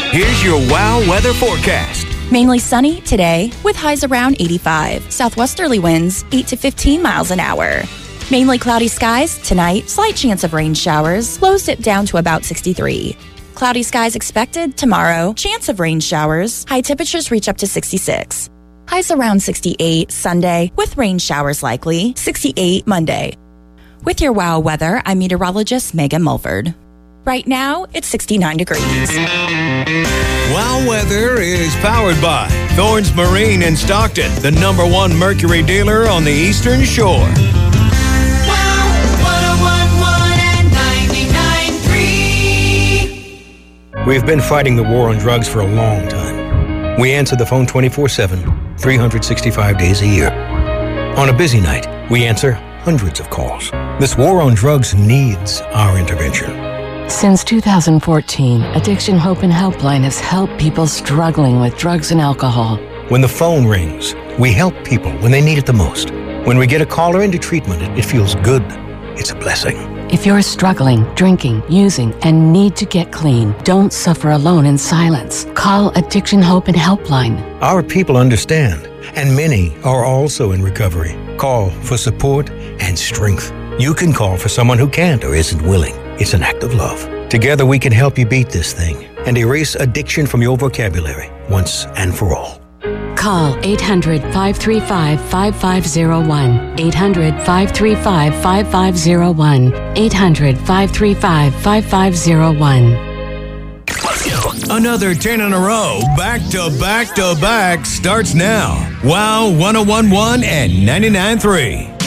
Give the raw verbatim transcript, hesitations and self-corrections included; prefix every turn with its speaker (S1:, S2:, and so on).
S1: Here's your WOW weather forecast.
S2: Mainly sunny today with highs around eighty-five. Southwesterly winds eight to fifteen miles an hour. Mainly cloudy skies tonight. Slight chance of rain showers. Lows dip down to about sixty-three. Cloudy skies expected tomorrow. Chance of rain showers. High temperatures reach up to sixty-six. Highs around sixty-eight Sunday with rain showers likely. sixty-eight Monday. With your WOW weather, I'm meteorologist Megan Mulford. Right now, it's sixty-nine degrees.
S1: WOW weather is powered by Thorns Marine in Stockton, the number one Mercury dealer on the Eastern Shore.
S3: We've been fighting the war on drugs for a long time. We answer the phone twenty-four seven, three hundred sixty-five days a year. On a busy night, we answer hundreds of calls. This war on drugs needs our intervention.
S4: Since two thousand fourteen, Addiction Hope and Helpline has helped people struggling with drugs and alcohol.
S3: When the phone rings, we help people when they need it the most. When we get a caller into treatment, it, it feels good. It's a blessing.
S4: If you're struggling, drinking, using, and need to get clean, don't suffer alone in silence. Call Addiction Hope and Helpline.
S3: Our people understand, and many are also in recovery. Call for support and strength. You can call for someone who can't or isn't willing. It's an act of love. Together we can help you beat this thing and erase addiction from your vocabulary once and for all.
S4: Call eight hundred, five three five, five five zero one. eight hundred, five three five, five five zero one. eight hundred, five three five, five five zero one.
S1: Another ten in a row, back to back to back, starts now. WOW one oh one point one and ninety-nine point three.